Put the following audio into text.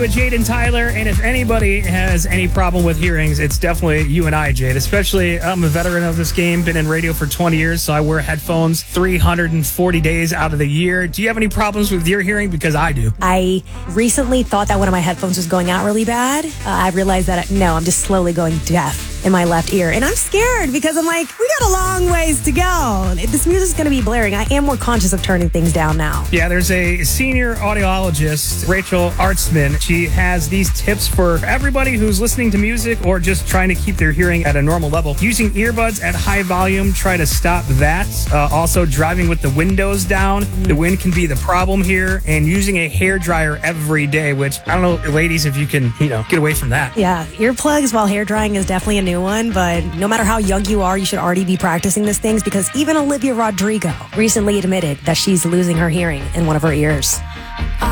with Jade and Tyler, and if anybody has any problem with hearings, it's definitely you and I, Jade. Especially, I'm a veteran of this game, been in radio for 20 years, so I wear headphones 340 days out of the year. Do you have any problems with your hearing? Because I do. I recently thought that one of my headphones was going out really bad. I realized that, no, I'm just slowly going deaf in my left ear. And I'm scared because I'm like, we got a long ways to go. This music's going to be blaring. I am more conscious of turning things down now. Yeah, there's a senior audiologist, Rachel Artsman. She has these tips for everybody who's listening to music or just trying to keep their hearing at a normal level. Using earbuds at high volume, try to stop that. Also, driving with the windows down. The wind can be the problem here. And using a hairdryer every day, which, I don't know, ladies, if you can, get away from that. Yeah, earplugs while hair drying is definitely a new one, but no matter how young you are, you should already be practicing these things because even Olivia Rodrigo recently admitted that she's losing her hearing in one of her ears.